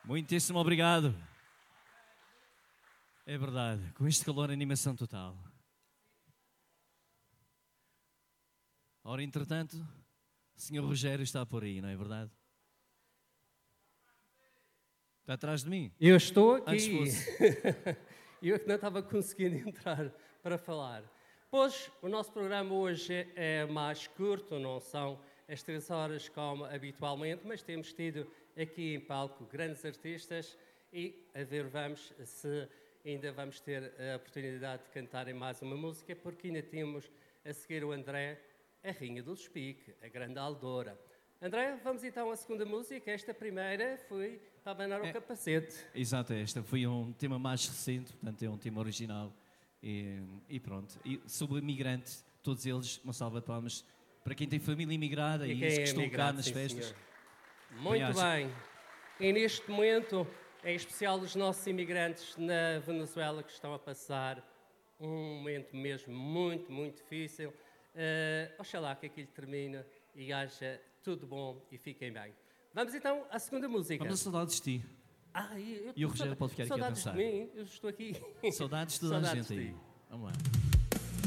Muitíssimo obrigado. É verdade, com este calor, animação total. Ora, entretanto, o Sr. Rogério está por aí, não é verdade? Está atrás de mim? Eu estou aqui. Antes fosse. Eu que não estava conseguindo entrar para falar. Pois, o nosso programa hoje é mais curto, não são as 3 horas como habitualmente, mas temos tido aqui em palco grandes artistas e a ver vamos se ainda vamos ter a oportunidade de cantarem mais uma música, porque ainda temos a seguir o André, a Rainha do Despique, a grande Aldora. André, vamos então à segunda música. Esta primeira foi para abanar o capacete. Exato, esta foi um tema mais recente, portanto é um tema original. E pronto. E sobre imigrantes, todos eles, uma salva de palmas para quem tem família imigrada e os que estão cá nas festas. Senhor. Muito bem. E neste momento, em especial os nossos imigrantes na Venezuela que estão a passar um momento mesmo muito, muito difícil. Oxalá que aquilo termine e haja tudo bom e fiquem bem. Vamos então à segunda música. Vamos a Saudades de Ti. E o Rogério pode ficar aqui a dançar. Saudades de mim, eu estou aqui. Saudades de toda a gente aí. Vamos lá.